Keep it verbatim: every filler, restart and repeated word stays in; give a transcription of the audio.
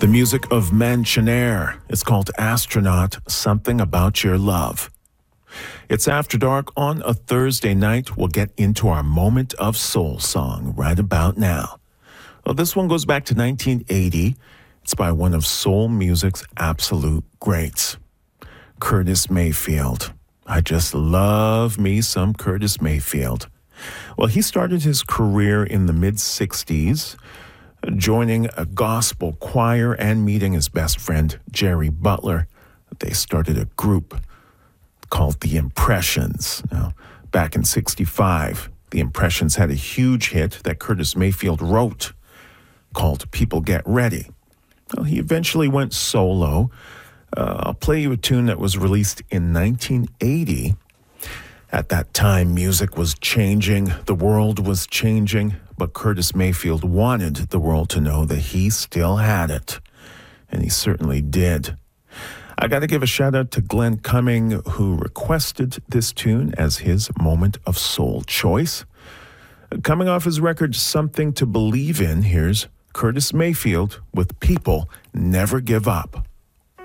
The music of Mansionaire. It's called Astronaut, Something About Your Love. It's After Dark on a Thursday night. We'll get into our moment of soul song right about now. Well, this one goes back to nineteen eighty. It's by one of soul music's absolute greats, Curtis Mayfield. I just love me some Curtis Mayfield. Well, he started his career in the mid-sixties, joining a gospel choir and meeting his best friend, Jerry Butler. They started a group called The Impressions. Now, back in sixty-five, The Impressions had a huge hit that Curtis Mayfield wrote called People Get Ready. Well, he eventually went solo. Uh, I'll play you a tune that was released in nineteen eighty. At that time, music was changing, the world was changing, but Curtis Mayfield wanted the world to know that he still had it. And he certainly did. I got to give a shout out to Glenn Cumming, who requested this tune as his moment of soul choice. Coming off his record, Something to Believe In, here's Curtis Mayfield with People Never Give Up.